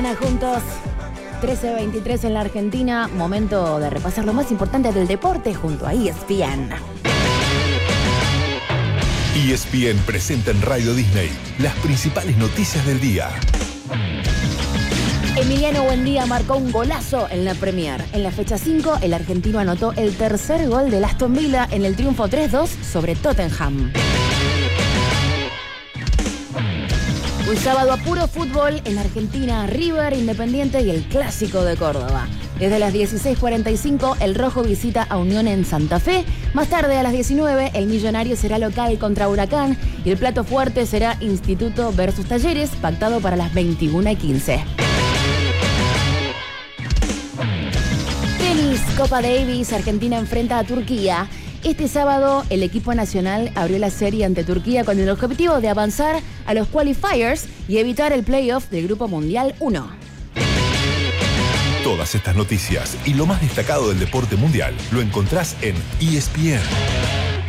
Juntos, 13:23 en la Argentina, momento de repasar lo más importante del deporte junto a ESPN. ESPN presenta en Radio Disney las principales noticias del día. Emiliano Buendía marcó un golazo en la Premier. En la fecha 5, el argentino anotó el tercer gol del Aston Villa en el triunfo 3-2 sobre Tottenham. Un sábado a puro fútbol en Argentina, River, Independiente y el Clásico de Córdoba. Desde las 16:45, el Rojo visita a Unión en Santa Fe. Más tarde, a las 19, el Millonario será local contra Huracán y el plato fuerte será Instituto versus Talleres, pactado para las 21:15. Tenis, Copa Davis, Argentina enfrenta a Turquía. Este sábado, el equipo nacional abrió la serie ante Turquía con el objetivo de avanzar a los qualifiers y evitar el playoff del Grupo Mundial 1. Todas estas noticias y lo más destacado del deporte mundial lo encontrás en ESPN.